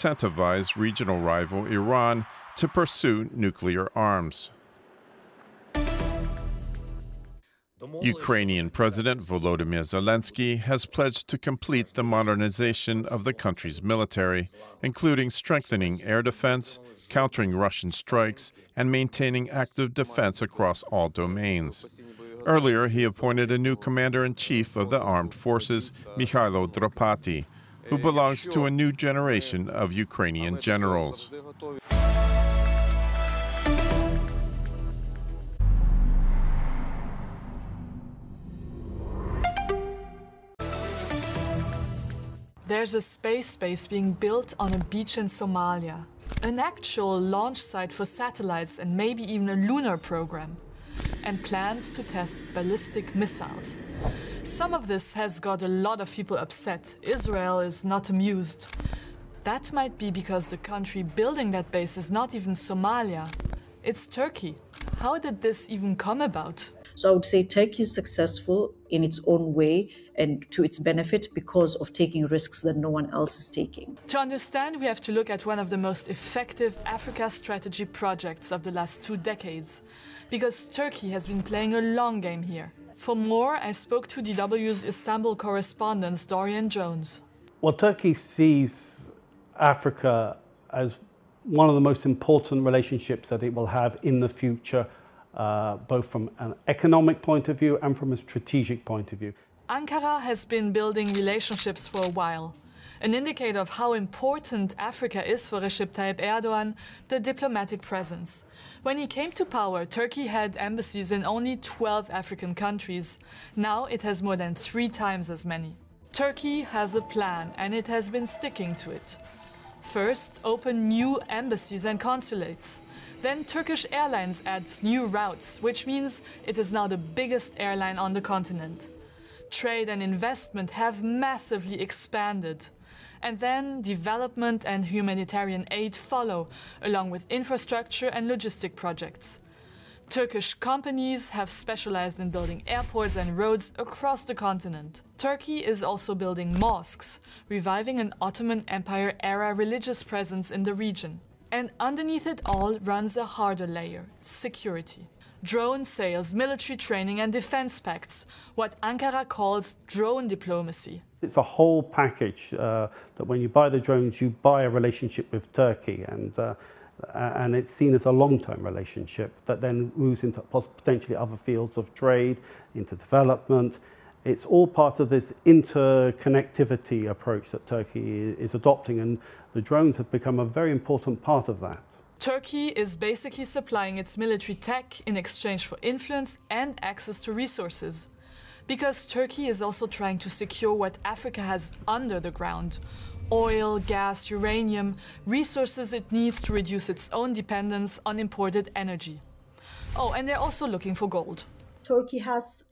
incentivize regional rival Iran to pursue nuclear arms. Ukrainian President Volodymyr Zelensky has pledged to complete the modernization of the country's military, including strengthening air defense, countering Russian strikes, and maintaining active defense across all domains. Earlier, he appointed a new commander-in-chief of the armed forces, Mikhailo Drapati, who belongs to a new generation of Ukrainian generals. There's a space base being built on a beach in Somalia, an actual launch site for satellites and maybe even a lunar program, and plans to test ballistic missiles. Some of this has got a lot of people upset. Israel is not amused. That might be because the country building that base is not even Somalia, it's Turkey. How did this even come about? So I would say Turkey is successful in its own way and to its benefit because of taking risks that no one else is taking. To understand, we have to look at one of the most effective Africa strategy projects of the last 2 decades, because Turkey has been playing a long game here. For more, I spoke to DW's Istanbul correspondent Dorian Jones. Well, Turkey sees Africa as one of the most important relationships that it will have in the future, both from an economic point of view and from a strategic point of view. Ankara has been building relationships for a while. An indicator of how important Africa is for Recep Tayyip Erdogan, the diplomatic presence. When he came to power, Turkey had embassies in only 12 African countries. Now it has more than 3 times as many. Turkey has a plan, and it has been sticking to it. First, open new embassies and consulates. Then Turkish Airlines adds new routes, which means it is now the biggest airline on the continent. Trade and investment have massively expanded. And then development and humanitarian aid follow, along with infrastructure and logistic projects. Turkish companies have specialized in building airports and roads across the continent. Turkey is also building mosques, reviving an Ottoman Empire-era religious presence in the region. And underneath it all runs a harder layer: security. Drone sales, military training and defense pacts, what Ankara calls drone diplomacy. It's a whole package that when you buy the drones, you buy a relationship with Turkey, and it's seen as a long-term relationship that then moves into potentially other fields of trade, into development. It's all part of this interconnectivity approach that Turkey is adopting, and the drones have become a very important part of that. Turkey is basically supplying its military tech in exchange for influence and access to resources. Because Turkey is also trying to secure what Africa has under the ground: oil, gas, uranium, resources it needs to reduce its own dependence on imported energy. Oh, and they're also looking for gold. Turkey has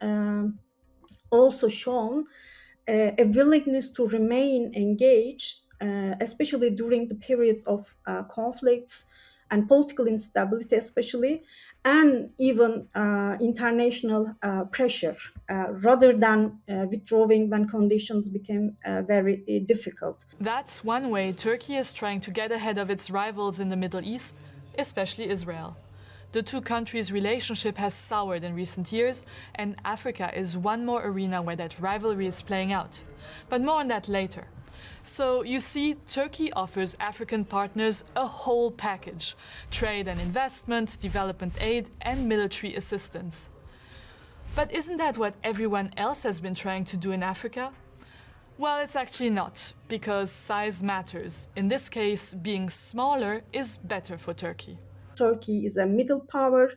also shown a willingness to remain engaged, especially during the periods of conflicts and political instability especially, and even international pressure, rather than withdrawing when conditions became very difficult. That's one way Turkey is trying to get ahead of its rivals in the Middle East, especially Israel. The 2 countries' relationship has soured in recent years, and Africa is one more arena where that rivalry is playing out. But more on that later. So, you see, Turkey offers African partners a whole package: trade and investment, development aid, and military assistance. But isn't that what everyone else has been trying to do in Africa? Well, it's actually not, because size matters. In this case, being smaller is better for Turkey. Turkey is a middle power.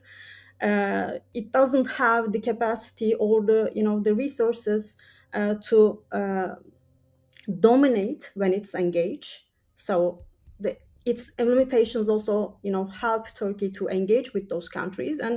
It doesn't have the capacity or the resources to dominate when it's engaged. So its limitations also, help Turkey to engage with those countries and,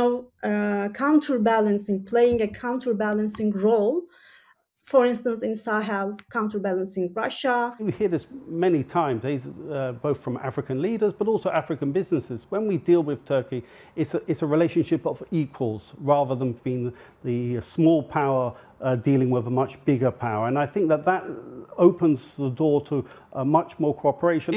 playing a counterbalancing role. For instance, in Sahel, counterbalancing Russia. We hear this many times, both from African leaders, but also African businesses. When we deal with Turkey, it's a relationship of equals, rather than being the small power dealing with a much bigger power. And I think that opens the door to much more cooperation.